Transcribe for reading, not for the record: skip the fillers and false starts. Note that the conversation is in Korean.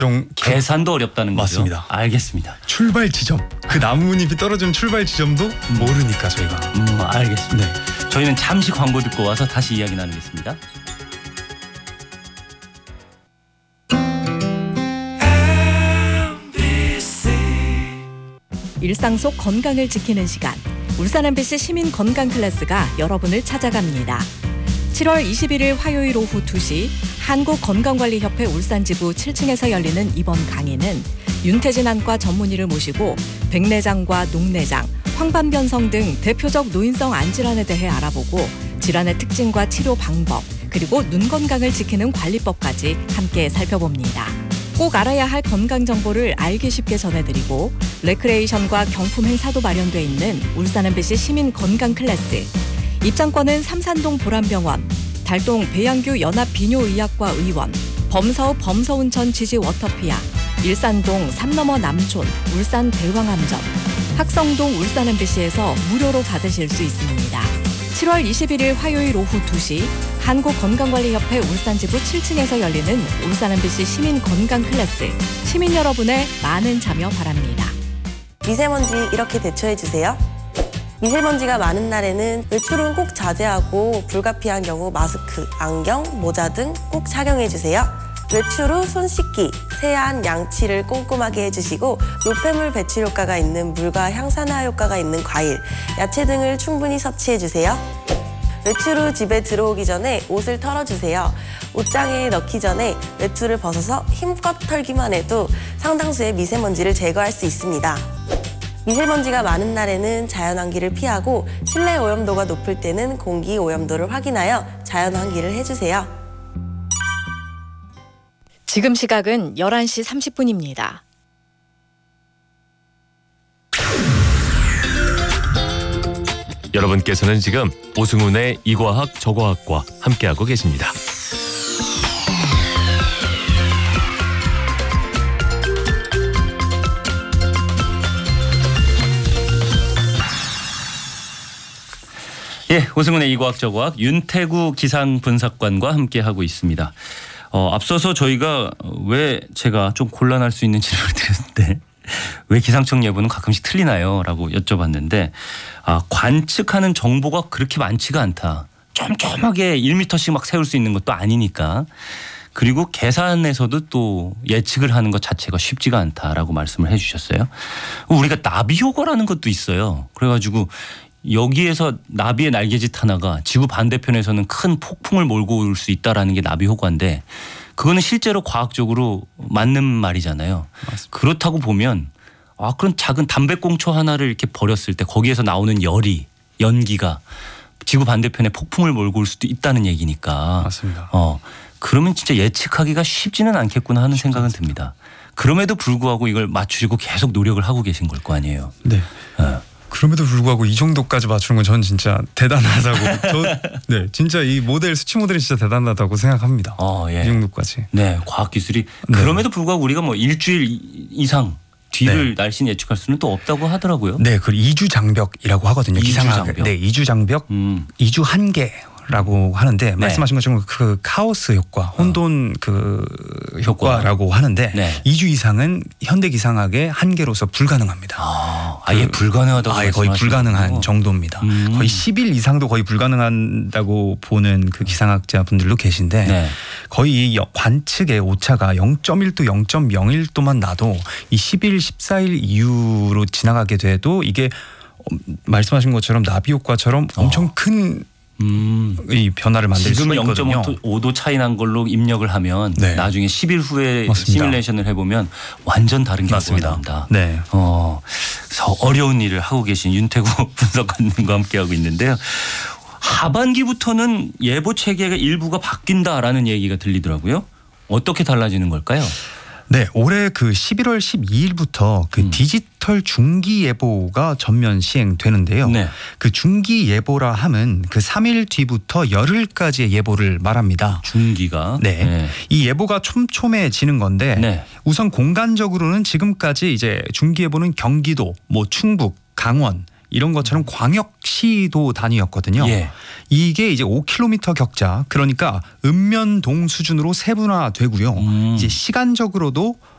계산도 어렵다는 거죠. 맞습니다. 알겠습니다. 출발 지점, 그 나뭇잎이 떨어지는 출발 지점도 모르니까 저희가. 알겠습니다. 네. 저희는 잠시 광고 듣고 와서 다시 이야기 나누겠습니다. 일상 속 건강을 지키는 시간, 울산 MBC 시민 건강 클래스가 여러분을 찾아갑니다. 7월 21일 화요일 오후 2시 한국건강관리협회 울산지부 7층에서 열리는 이번 강의는 윤태진 안과 전문의를 모시고 백내장과 녹내장, 황반변성 등 대표적 노인성 안질환에 대해 알아보고 질환의 특징과 치료 방법, 그리고 눈 건강을 지키는 관리법까지 함께 살펴봅니다. 꼭 알아야 할 건강 정보를 알기 쉽게 전해드리고 레크레이션과 경품 행사도 마련돼 있는 울산 MBC 시민 건강 클래스. 입장권은 삼산동 보람병원, 달동 배양규 연합비뇨의학과 의원, 범서읍 범서운천 지지 워터피아, 일산동 삼너머 남촌 울산 대왕암점, 학성동 울산 MBC에서 무료로 받으실 수 있습니다. 7월 21일 화요일 오후 2시 한국건강관리협회 울산지부 7층에서 열리는 울산 MBC 시민 건강 클래스. 시민 여러분의 많은 참여 바랍니다. 미세먼지 이렇게 대처해주세요. 미세먼지가 많은 날에는 외출은 꼭 자제하고 불가피한 경우 마스크, 안경, 모자 등 꼭 착용해주세요. 외출 후 손 씻기, 세안, 양치를 꼼꼼하게 해주시고 노폐물 배출 효과가 있는 물과 향산화 효과가 있는 과일, 야채 등을 충분히 섭취해주세요. 외출 후 집에 들어오기 전에 옷을 털어주세요. 옷장에 넣기 전에 외투를 벗어서 힘껏 털기만 해도 상당수의 미세먼지를 제거할 수 있습니다. 미세먼지가 많은 날에는 자연환기를 피하고 실내 오염도가 높을 때는 공기 오염도를 확인하여 자연환기를 해주세요. 지금 시각은 11시 30분입니다. 여러분께서는 지금 오승훈의 이과학 저과학과 함께하고 계십니다. 예, 오승훈의 이과학 저과학 윤태구 기상분석관과 함께하고 있습니다. 앞서서 저희가 왜 제가 좀 곤란할 수 있는 질문을 드렸는데 왜 기상청 예보는 가끔씩 틀리나요? 라고 여쭤봤는데 관측하는 정보가 그렇게 많지가 않다. 촘촘하게 1m씩 막 세울 수 있는 것도 아니니까. 그리고 계산에서도 또 예측을 하는 것 자체가 쉽지가 않다라고 말씀을 해 주셨어요. 우리가 나비 효과라는 것도 있어요. 그래가지고 여기에서 나비의 날개짓 하나가 지구 반대편에서는 큰 폭풍을 몰고 올 수 있다라는 게 나비 효과인데 그거는 실제로 과학적으로 맞는 말이잖아요. 맞습니다. 그렇다고 보면 그런 작은 담배꽁초 하나를 이렇게 버렸을 때 거기에서 나오는 연기가 지구 반대편에 폭풍을 몰고 올 수도 있다는 얘기니까. 맞습니다. 그러면 진짜 예측하기가 쉽지는 않겠구나 하는 생각은 듭니다. 그럼에도 불구하고 이걸 맞추려고 계속 노력을 하고 계신 걸 거 아니에요. 네. 그럼에도 불구하고 이 정도까지 맞추는 건 저는 진짜 대단하다고. 네, 진짜 이 수치 모델이 진짜 대단하다고 생각합니다. 예. 이 정도까지. 네, 과학 기술이 네. 그럼에도 불구하고 우리가 뭐 일주일 이상 뒤를 날씬 예측할 수는 또 없다고 하더라고요. 네, 그 이주 장벽이라고 하거든요. 기상학. 네, 이주 장벽, 이주 한계라고 하는데 말씀하신 것처럼 그 카오스 효과, 혼돈 그 효과라고 하는데 네. 2주 이상은 현대 기상학의 한계로서 불가능합니다. 아예 불가능하다고 아예 거의 불가능한 거군요. 정도입니다. 거의 10일 이상도 거의 불가능한다고 보는 그 기상학자 분들도 계신데 네. 거의 이 관측의 오차가 0.1도 0.01도만 나도 이 10일 14일 이후로 지나가게 돼도 이게 말씀하신 것처럼 나비 효과처럼 엄청 큰 이 변화를 만들 수가 지금 있거든요. 0.5도 차이 난 걸로 입력을 하면 네. 나중에 10일 후에 맞습니다. 시뮬레이션을 해보면 완전 다른 결과가 맞습니다. 나온다. 네. 그래서 어려운 일을 하고 계신 윤태구 분석관님과 함께하고 있는데요. 하반기부터는 예보 체계가 일부가 바뀐다라는 얘기가 들리더라고요. 어떻게 달라지는 걸까요? 네, 올해 그 11월 12일부터 그 디지털 중기 예보가 전면 시행되는데요. 네. 그 중기 예보라 함은 그 3일 뒤부터 열흘까지의 예보를 말합니다. 중기가. 네. 이 예보가 촘촘해지는 건데 네. 우선 공간적으로는 지금까지 이제 중기 예보는 경기도, 뭐 충북, 강원 이런 것처럼 광역시도 단위였거든요. 예. 이게 이제 5km 격자, 그러니까 읍면동 수준으로 세분화되고요. 이제 시간적으로도